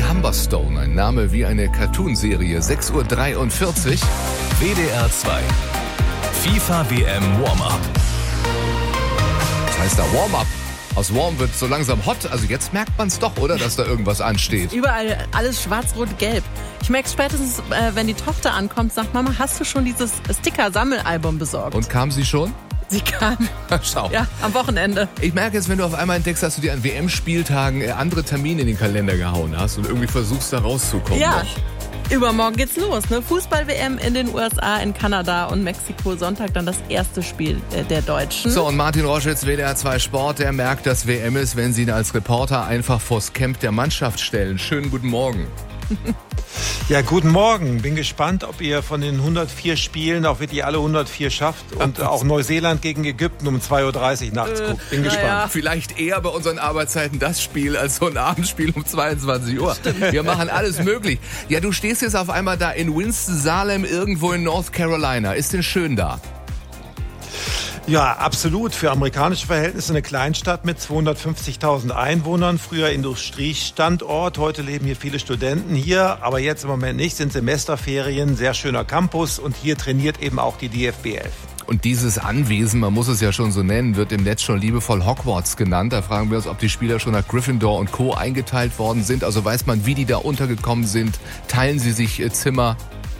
Humberstone, ein Name wie eine Cartoonserie. 6:43 Uhr. WDR 2. FIFA WM Warm-Up. Was heißt da Warm-Up? Aus Warm wird so langsam hot. Also jetzt merkt man es doch, oder? Dass da irgendwas ansteht. Überall alles schwarz-rot-gelb. Ich merke spätestens, wenn die Tochter ankommt, sagt Mama, hast du schon dieses Sticker-Sammelalbum besorgt? Und kam sie schon? Sie kam. Schau. Ja, am Wochenende. Ich merke jetzt, wenn du auf einmal entdeckst, dass du dir an WM-Spieltagen andere Termine in den Kalender gehauen hast und irgendwie versuchst, da rauszukommen. Ja. Noch. Übermorgen geht's los, ne? Fußball-WM in den USA, in Kanada und Mexiko. Sonntag dann das erste Spiel der Deutschen. So, und Martin Roschitz, WDR 2 Sport, der merkt, dass WM ist, wenn sie ihn als Reporter einfach vors Camp der Mannschaft stellen. Schönen guten Morgen. Ja, guten Morgen. Bin gespannt, ob ihr von den 104 Spielen auch wirklich alle 104 schafft und auch Neuseeland gegen Ägypten um 2:30 Uhr nachts guckt. Bin gespannt. Ja. Vielleicht eher bei unseren Arbeitszeiten das Spiel als so ein Abendspiel um 22 Uhr. Wir machen alles möglich. Ja, du stehst jetzt auf einmal da in Winston-Salem irgendwo in North Carolina. Ist denn schön da? Ja, absolut. Für amerikanische Verhältnisse eine Kleinstadt mit 250.000 Einwohnern. Früher Industriestandort. Heute leben hier viele Studenten hier, aber jetzt im Moment nicht. Sind Semesterferien, sehr schöner Campus und hier trainiert eben auch die DFB 11. Und dieses Anwesen, man muss es ja schon so nennen, wird im Netz schon liebevoll Hogwarts genannt. Da fragen wir uns, ob die Spieler schon nach Gryffindor und Co. eingeteilt worden sind. Also weiß man, wie die da untergekommen sind? Teilen sie sich Zimmer?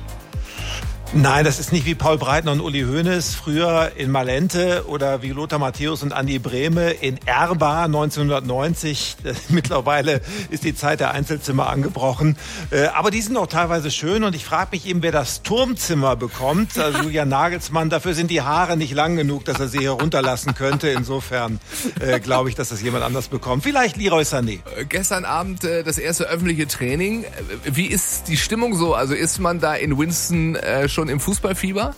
Nein, das ist nicht wie Paul Breitner und Uli Hoeneß früher in Malente oder wie Lothar Matthäus und Andi Brehme in Erba 1990. Mittlerweile ist die Zeit der Einzelzimmer angebrochen. Aber die sind auch teilweise schön und ich frage mich eben, wer das Turmzimmer bekommt. Also Julian Nagelsmann, dafür sind die Haare nicht lang genug, dass er sie herunterlassen könnte. Insofern glaube ich, dass das jemand anders bekommt. Vielleicht Leroy Sané. Gestern Abend das erste öffentliche Training. Wie ist die Stimmung so? Also ist man da in Winston schon im Fußballfieber?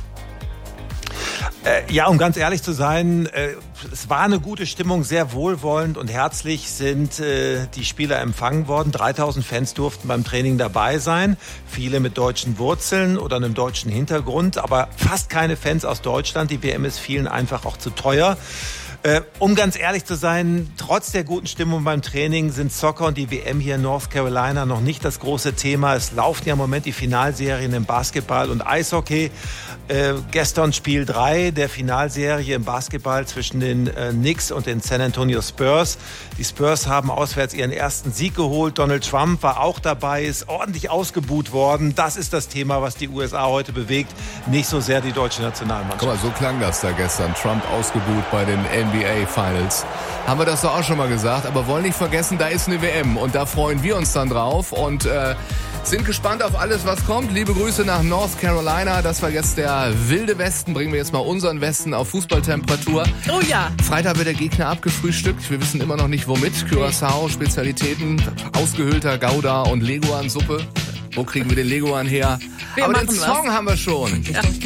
Ja, um ganz ehrlich zu sein, es war eine gute Stimmung, sehr wohlwollend und herzlich sind die Spieler empfangen worden. 3000 Fans durften beim Training dabei sein, viele mit deutschen Wurzeln oder einem deutschen Hintergrund, aber fast keine Fans aus Deutschland. Die WM ist vielen einfach auch zu teuer. Um ganz ehrlich zu sein, trotz der guten Stimmung beim Training sind Soccer und die WM hier in North Carolina noch nicht das große Thema. Es laufen ja im Moment die Finalserien im Basketball und Eishockey. Gestern Spiel 3 der Finalserie im Basketball zwischen den Knicks und den San Antonio Spurs. Die Spurs haben auswärts ihren ersten Sieg geholt. Donald Trump war auch dabei, ist ordentlich ausgebuht worden. Das ist das Thema, was die USA heute bewegt. Nicht so sehr die deutsche Nationalmannschaft. Guck mal, so klang das da gestern. Trump ausgebuht bei den NBA Finals. Haben wir das doch auch schon mal gesagt, aber wollen nicht vergessen, da ist eine WM und da freuen wir uns dann drauf und sind gespannt auf alles, was kommt. Liebe Grüße nach North Carolina. Das war jetzt der wilde Westen. Bringen wir jetzt mal unseren Westen auf Fußballtemperatur. Oh ja. Freitag wird der Gegner abgefrühstückt. Wir wissen immer noch nicht womit. Curaçao, Spezialitäten, ausgehöhlter Gouda und Leguan-Suppe. Wo kriegen wir den Leguan her? Aber den Song haben wir schon. Ja.